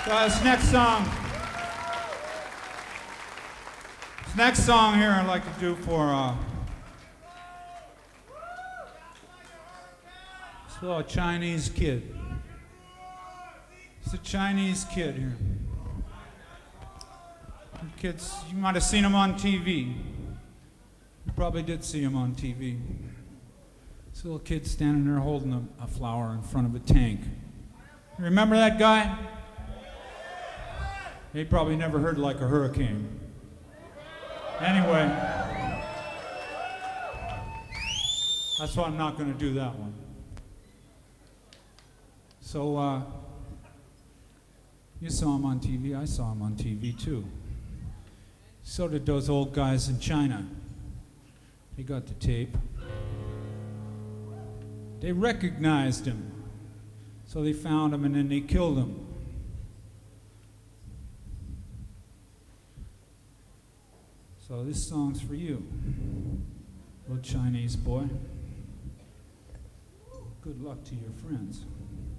This next song here I'd like to do for this little Chinese kid. It's a Chinese kid here. Kids, you might have seen him on TV. You probably did see him on TV. This little kid standing there holding a flower in front of a tank. You remember that guy? He probably never heard like a hurricane. Anyway, that's why I'm not going to do that one. So, you saw him on TV. I saw him on TV too. So did those old guys in China. They got the tape. They recognized him. So they found him and then they killed him. So this song's for you, little Chinese boy. Good luck to your friends.